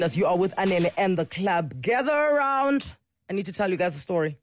As you are with Anele and the club, gather around. I need to tell you guys a story.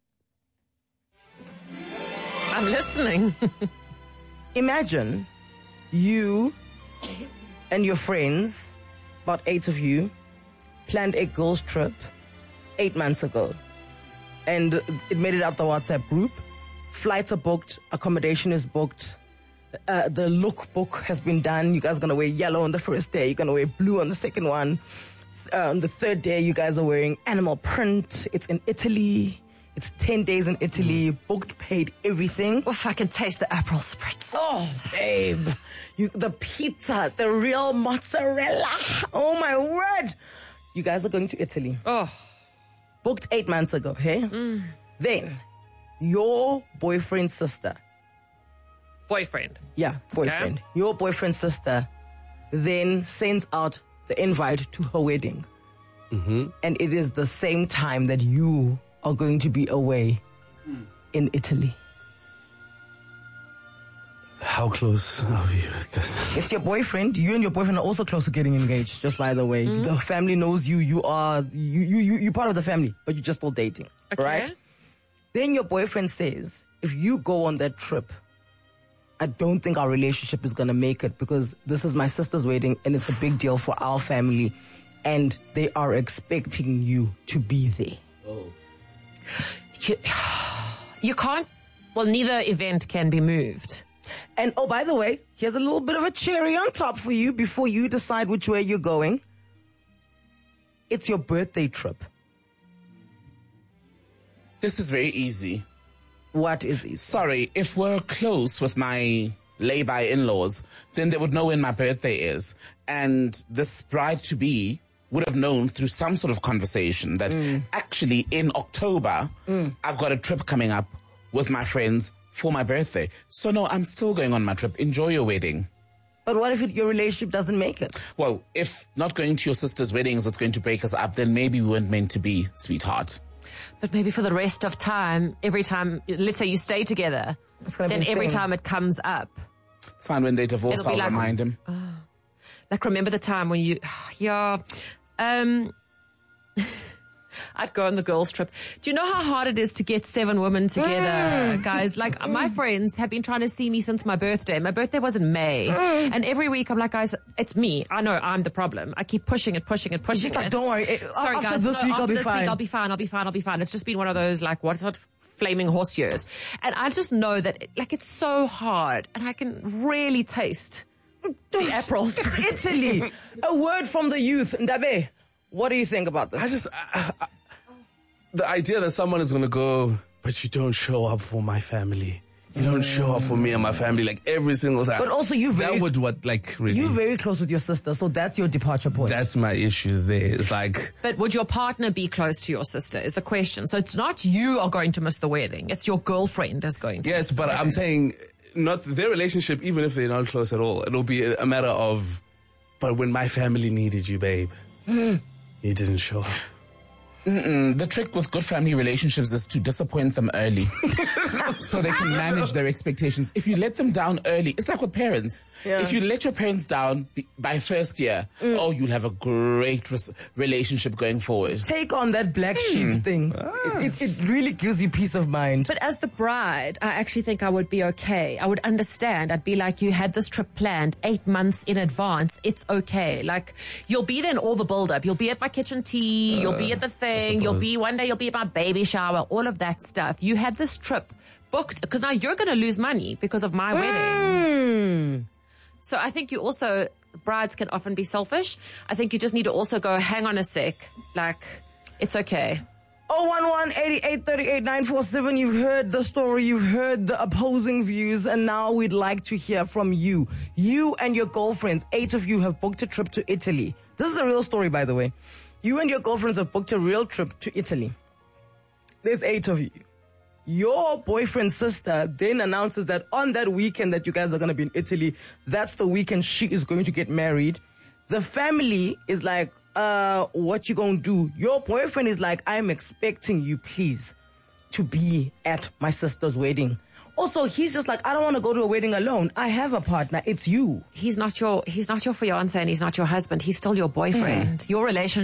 I'm listening. Imagine you and your friends, about 8 of you, planned a girls' trip 8 months ago. And it made it out the WhatsApp group. Flights are booked. Accommodation is booked. The lookbook has been done. You guys are going to wear yellow on the first day. You're going to wear blue on the second one. On the third day, you guys are wearing animal print. It's in Italy. It's 10 days in Italy. Booked, paid, everything. Oof, I can taste the Aperol spritz. Oh, babe. The pizza, the real mozzarella. Oh, my word. You guys are going to Italy. Oh. Booked 8 months ago, hey? Then, your boyfriend's sister. Boyfriend. Yeah, boyfriend. Okay. Your boyfriend's sister then sends out the invite to her wedding. And it is the same time that you are going to be away in Italy. How close are we with this? It's your boyfriend. You and your boyfriend are also close to getting engaged, just by the way. The family knows you. You're part of the family, but you're just still dating. Okay. Right? Then your boyfriend says, if you go on that trip, I don't think our relationship is going to make it because this is my sister's wedding and it's a big deal for our family and they are expecting you to be there. Oh. You can't, well, neither event can be moved. And oh, by the way, here's a little bit of a cherry on top for you before you decide which way you're going. It's your birthday trip. This is very easy. What is this? Sorry, if we're close with my lay-by in-laws, then they would know when my birthday is. And this bride-to-be would have known through some sort of conversation that actually in October, I've got a trip coming up with my friends for my birthday. So no, I'm still going on my trip. Enjoy your wedding. But what if your relationship doesn't make it? Well, if not going to your sister's wedding is what's going to break us up, then maybe we weren't meant to be, sweetheart. But maybe for the rest of time, every time, let's say you stay together, then every time it comes up. It's fine when they divorce, It'll be I'll like- remind him. Like, remember the time when you, I'd go on the girls' trip. Do you know how hard it is to get 7 women together, guys? Like, my friends have been trying to see me since my birthday. My birthday was in May. And every week I'm like, guys, it's me. I know I'm the problem. I keep pushing it. Just like, don't worry. Sorry, After guys. this week, after I'll be this fine. week, I'll be fine. It's just been one of those, like, what's it? Flaming horse years. And I just know that, like, it's so hard. And I can really taste the Aperol spritz. It's Italy. A word from the youth. Ndabe, what do you think about this? The idea that someone is going to go, but you don't show up for my family. You don't show up for me and my family like every single time. But also that would really. You're very close with your sister, so that's your departure point. That's my issues there. It's like, But would your partner be close to your sister is the question. So it's not you are going to miss the wedding. It's your girlfriend is going to. yes, but I'm saying not their relationship, even if they're not close at all. It'll be a matter of, but when my family needed you, babe, you didn't show up. The trick with good family relationships is to disappoint them early so they can manage their expectations. If you let them down early, it's like with parents. Yeah. If you let your parents down by first year, you'll have a great relationship going forward. Take on that black sheep thing. It really gives you peace of mind. But as the bride, I actually think I would be okay. I would understand. I'd be like, you had this trip planned 8 months in advance. It's okay. Like, you'll be there in all the build-up. You'll be at my kitchen tea. You'll be at the thing. You'll be at my baby shower. All of that stuff. You had this trip booked because now you're going to lose money because of my wedding. So I think you also, brides can often be selfish. I think you just need to also go, hang on a sec. Like, it's okay. 011-8838-947. You've heard the story. You've heard the opposing views. And now we'd like to hear from you. You and your girlfriends, 8 of you have booked a trip to Italy. This is a real story, by the way. You and your girlfriends have booked a real trip to Italy. There's 8 of you. Your boyfriend's sister then announces that on that weekend that you guys are going to be in Italy, that's the weekend she is going to get married. The family is like, what you gonna do? Your boyfriend is like, I'm expecting you, please, to be at my sister's wedding. Also, he's just like, I don't want to go to a wedding alone. I have a partner. It's you. He's not your fiance and he's not your husband. He's still your boyfriend. Your relationship